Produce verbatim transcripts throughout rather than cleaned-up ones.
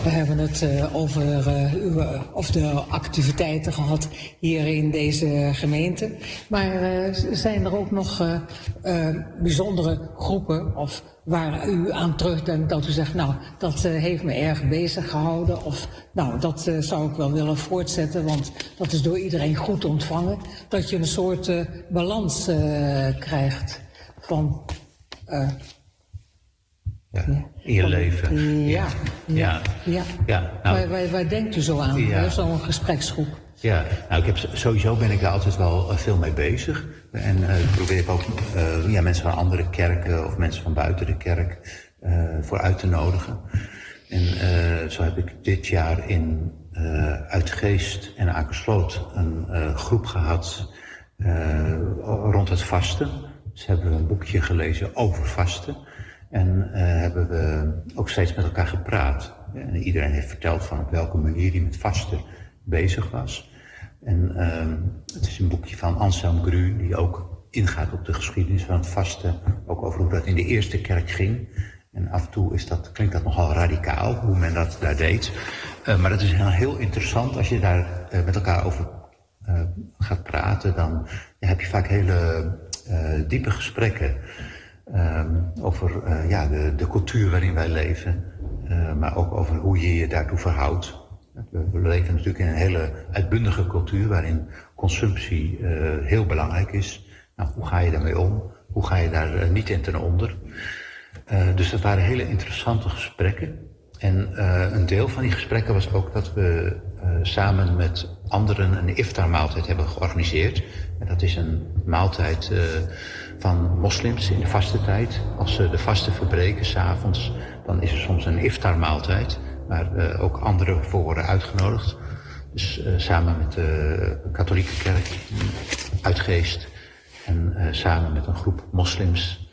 We hebben het uh, over uh, uw, of de activiteiten gehad hier in deze gemeente. Maar uh, zijn er ook nog uh, uh, bijzondere groepen of waar u aan terugdenkt dat u zegt, nou, dat uh, heeft me erg bezig gehouden. Of, nou, dat uh, zou ik wel willen voortzetten, want dat is door iedereen goed ontvangen. Dat je een soort uh, balans uh, krijgt van... Uh, Ja, in je leven. Ja, ja, ja. ja. ja nou, waar, waar, waar denkt u zo aan, ja. zo'n gespreksgroep? Ja, nou, ik heb, sowieso ben ik daar altijd wel uh, veel mee bezig. En uh, probeer ik ook uh, ja, mensen van andere kerken of mensen van buiten de kerk uh, voor uit te nodigen. En uh, zo heb ik dit jaar in uh, Uitgeest en Akersloot een uh, groep gehad uh, rond het vasten. Dus hebben we een boekje gelezen over vasten. En uh, hebben we ook steeds met elkaar gepraat. En iedereen heeft verteld van op welke manier hij met vasten bezig was. En uh, het is een boekje van Anselm Grue, die ook ingaat op de geschiedenis van het vasten. Ook over hoe dat in de eerste kerk ging. En af en toe is dat, klinkt dat nogal radicaal, hoe men dat daar deed. Uh, maar dat is heel, heel interessant als je daar uh, met elkaar over uh, gaat praten. Dan ja, heb je vaak hele uh, diepe gesprekken. Um, over uh, ja, de, de cultuur waarin wij leven, uh, maar ook over hoe je je daartoe verhoudt. We, we leven natuurlijk in een hele uitbundige cultuur waarin consumptie uh, heel belangrijk is. Nou, hoe ga je daarmee om? Hoe ga je daar uh, niet in ten onder? Uh, dus dat waren hele interessante gesprekken. En uh, een deel van die gesprekken was ook dat we uh, samen met anderen een iftarmaaltijd hebben georganiseerd. En dat is een maaltijd uh, van moslims in de vastentijd. Als ze de vasten verbreken 's avonds, dan is er soms een iftarmaaltijd. Waar uh, ook anderen voor worden uitgenodigd. Dus uh, samen met de katholieke kerk, Uitgeest. En uh, samen met een groep moslims.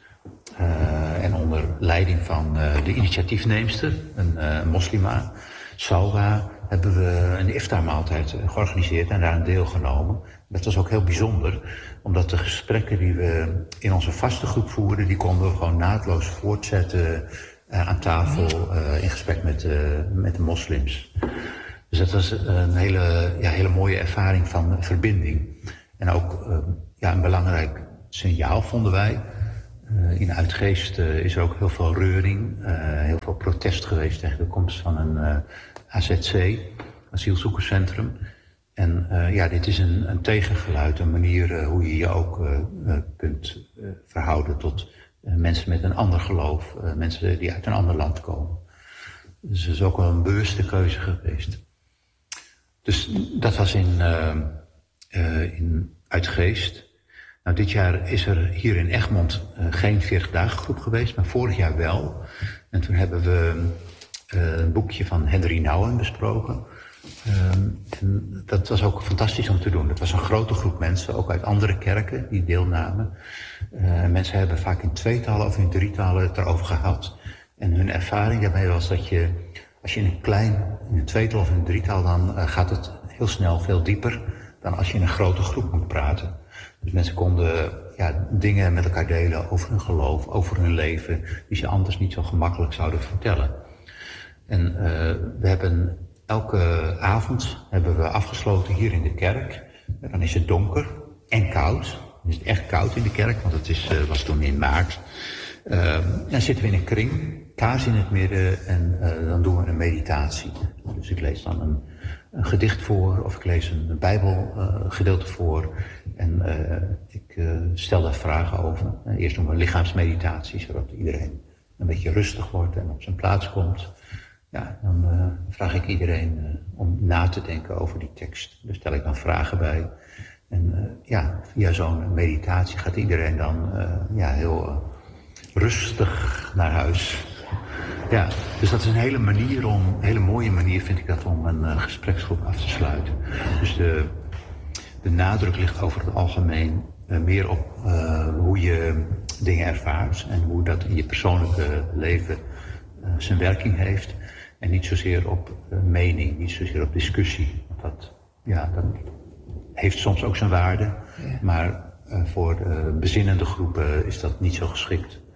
Uh, en onder leiding van uh, de initiatiefneemster, een uh, moslima, Salwa, hebben we een iftarmaaltijd georganiseerd en daar een deelgenomen. Dat was ook heel bijzonder, omdat de gesprekken die we in onze vaste groep voerden, die konden we gewoon naadloos voortzetten uh, aan tafel uh, in gesprek met, uh, met de moslims. Dus dat was een hele, ja, hele mooie ervaring van verbinding. En ook uh, ja, een belangrijk signaal vonden wij. Uh, in Uitgeest uh, is er ook heel veel reuring, uh, heel veel protest geweest tegen de komst van een uh, A Z C, asielzoekerscentrum. En uh, ja, dit is een, een tegengeluid, een manier uh, hoe je je ook uh, uh, kunt uh, verhouden tot uh, mensen met een ander geloof, uh, mensen die uit een ander land komen. Dus dat is ook wel een bewuste keuze geweest. Dus dat was in, uh, uh, in Uitgeest. Nou, dit jaar is er hier in Egmond uh, geen veertig dagen groep geweest, maar vorig jaar wel. En toen hebben we uh, een boekje van Henry Nouwen besproken. Um, en dat was ook fantastisch om te doen. Dat was een grote groep mensen, ook uit andere kerken, die deelnamen. Uh, mensen hebben vaak in tweetallen of in drietallen het erover gehad. En hun ervaring daarbij was dat je, als je in een klein, in een tweetal of in een drietal, dan uh, gaat het heel snel veel dieper dan als je in een grote groep moet praten. Dus mensen konden ja, dingen met elkaar delen over hun geloof, over hun leven, die ze anders niet zo gemakkelijk zouden vertellen. En uh, we hebben elke avond hebben we afgesloten hier in de kerk. En dan is het donker en koud. Dan is het echt koud in de kerk, want het is, uh, was toen in maart. Uh, dan zitten we in een kring, kaars in het midden en uh, dan doen we een meditatie. Dus ik lees dan een, een gedicht voor of ik lees een bijbelgedeelte uh, voor. En uh, ik uh, stel daar vragen over. En eerst doen we een lichaamsmeditatie, zodat iedereen een beetje rustig wordt en op zijn plaats komt. Ja, dan uh, vraag ik iedereen uh, om na te denken over die tekst. Daar stel ik dan vragen bij. En uh, ja, via zo'n meditatie gaat iedereen dan uh, ja, heel uh, rustig naar huis. Ja, dus dat is een hele manier om, een hele mooie manier vind ik dat om een uh, gespreksgroep af te sluiten. Dus de, de nadruk ligt over het algemeen uh, meer op uh, hoe je dingen ervaart en hoe dat in je persoonlijke leven uh, zijn werking heeft. En niet zozeer op uh, mening, niet zozeer op discussie. Want dat, ja, dat heeft soms ook zijn waarde, ja. Maar uh, voor de bezinnende groepen is dat niet zo geschikt.